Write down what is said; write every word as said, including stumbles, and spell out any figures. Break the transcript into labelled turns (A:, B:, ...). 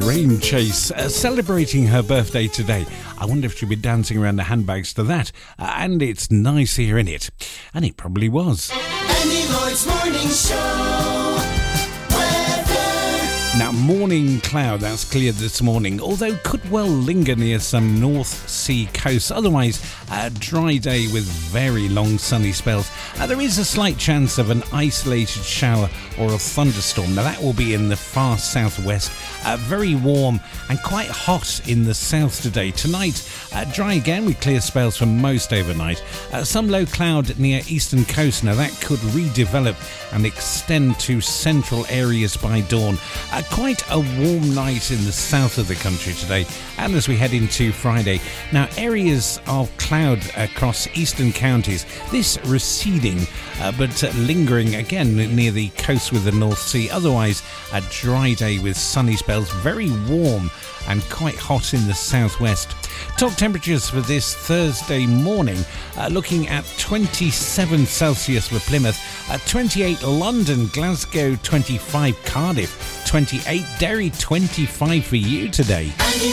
A: Rain Chase, uh, celebrating her birthday today. I wonder if she'll be dancing around the handbags to that. Uh, and it's nice here, in it. And it probably was.
B: Andy Lloyd's Morning Show.
A: Now, morning cloud, that's cleared this morning, although could well linger near some North Sea coasts. Otherwise, a dry day with very long sunny spells. Uh, there is a slight chance of an isolated shower or a thunderstorm. Now, that will be in the far southwest. Uh, very warm and quite hot in the south today. Tonight, uh, dry again with clear spells for most overnight. Uh, some low cloud near eastern coast. Now, that could redevelop and extend to central areas by dawn. Uh, Quite a warm night in the south of the country today, and as we head into Friday. Now, areas of cloud across eastern counties, this receding uh, but uh, lingering again near the coast with the North Sea. Otherwise, a dry day with sunny spells, very warm and quite hot in the southwest. Top temperatures for this Thursday morning, uh, looking at twenty-seven Celsius for Plymouth, uh, twenty-eight London, Glasgow, twenty-five Cardiff, twenty-eight Derry, twenty-five for you today.